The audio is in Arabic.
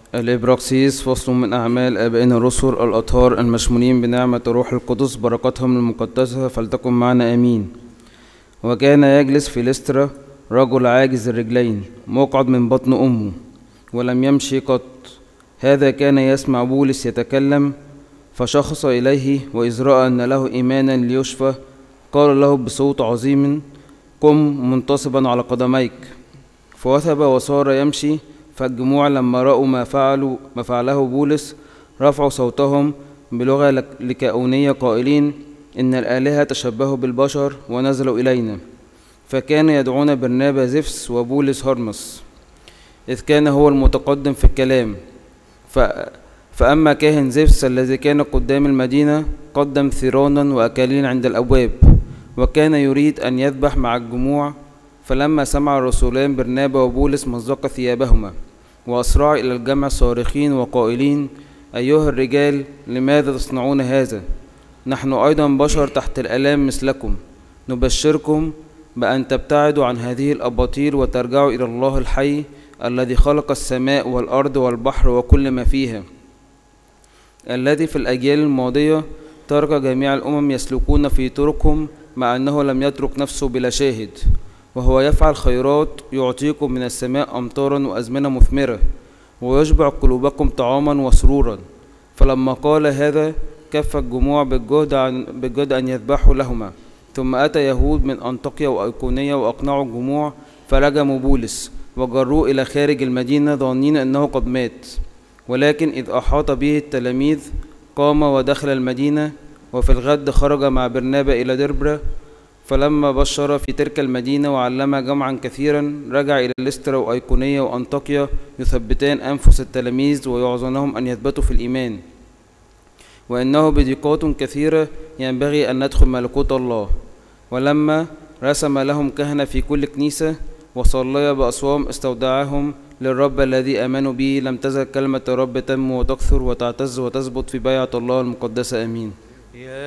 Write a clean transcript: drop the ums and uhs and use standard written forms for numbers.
الإبراكسيس فصل من أعمال آبائنا الرسل الأطهار المشمولين بنعمة الروح القدس، بركاتهم المقدسة فلتكن معنا آمين. وكان يجلس في لسترا رجل عاجز الرجلين مقعد من بطن أمه ولم يمشي قط. هذا كان يسمع بولس يتكلم، فشخص إليه، وإذ رأى أن له إيمانا ليشفى قال له بصوت عظيم: قم منتصبا على قدميك. فوثب وصار يمشي. فالجموع لما رأوا ما فعله بولس رفعوا صوتهم بلغة لكاؤونية قائلين: إن الآلهة تشبهوا بالبشر ونزلوا إلينا. فكان يدعون برنابا زفس وبولس هرمس، إذ كان هو المتقدم في الكلام. فأما كاهن زفس الذي كان قدام المدينة قدم ثيرانا وأكاليل عند الأبواب، وكان يريد أن يذبح مع الجموع. فلما سمع الرسولان برنابا وبولس مزق ثيابهما وأسرعوا إلى الجمع صارخين وقائلين: أيها الرجال، لماذا تصنعون هذا؟ نحن أيضا بشر تحت الآلام مثلكم. نبشركم بأن تبتعدوا عن هذه الأباطيل وترجعوا إلى الله الحي الذي خلق السماء والأرض والبحر وكل ما فيها، الذي في الأجيال الماضية ترك جميع الأمم يسلكون في طرقهم، مع أنه لم يترك نفسه بلا شاهد. وهو يفعل خيرات، يعطيكم من السماء أمطارا وأزمنة مثمرة، ويشبع قلوبكم طعاما وسرورا. فلما قال هذا كف الجموع بالجهد أن يذبحوا لهما. ثم أتى يهود من أنطاكيا وأيقونية وأقنعوا الجموع، فرجموا بولس وجروه إلى خارج المدينة ظانين أنه قد مات. ولكن إذ أحاط به التلاميذ قام ودخل المدينة. وفي الغد خرج مع برنابا إلى دربة. فلما بشر في تلك المدينة وعلم جمعا كثيرا، رجع إلى لسترا وأيقونية وأنطاكيا يثبتان أنفس التلاميذ ويعظونهم أن يثبتوا في الإيمان، وإنه بضيقات كثيرة ينبغي أن ندخل ملكوت الله. ولما رسم لهم كهنة في كل كنيسة وصليا بأصوام استودعهم للرب الذي آمنوا به، لم تزل كلمة الرب تنمو وتكثر وتعتز وتثبت في بيعة الله المقدسة. آمين.